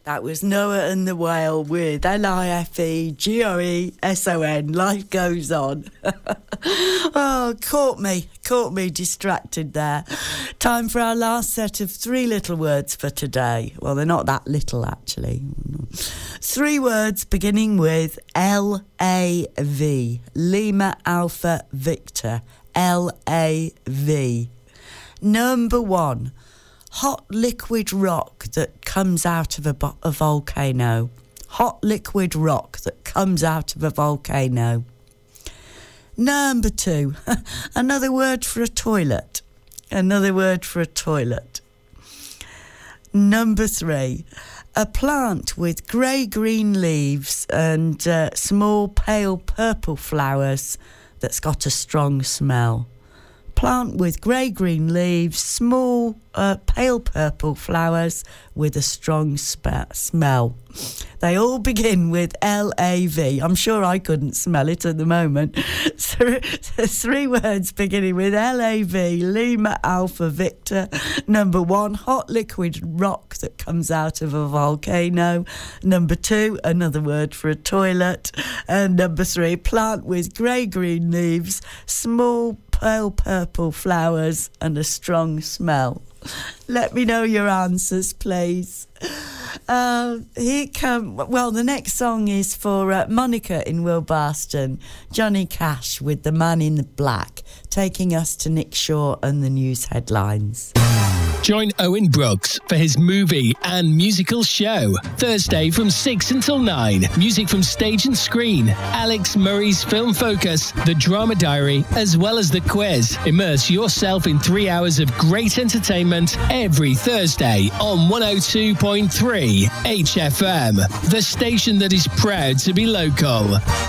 That was Noah and the Whale with LIFEGOESON. Life goes on. Oh, caught me distracted there. Time for our last set of 3 little words for today. Well, they're not that little, actually. 3 words beginning with LAV. Lima Alpha Victor. LAV. Number 1. Hot liquid rock that comes out of a volcano. Hot liquid rock that comes out of a volcano. Number 2, another word for a toilet. Another word for a toilet. Number 3, a plant with grey-green leaves and small pale purple flowers that's got a strong smell. Plant with grey-green leaves, small pale purple flowers with a strong smell. They all begin with LAV. I'm sure I couldn't smell it at the moment. So, 3 words beginning with LAV. Lima Alpha Victor. Number 1, hot liquid rock that comes out of a volcano. Number 2, another word for a toilet. And number 3, plant with grey-green leaves, small pale purple flowers and a strong smell. Let me know your answers, please. The next song is for Monica in Wilbarston. Johnny Cash with The Man in the Black, taking us to Nick Shaw and the news headlines. Join Owen Brooks for his movie and musical show. Thursday from 6 until 9. Music from stage and screen. Alex Murray's Film Focus, The Drama Diary, as well as the quiz. Immerse yourself in 3 hours of great entertainment every Thursday on 102.3 HFM. The station that is proud to be local.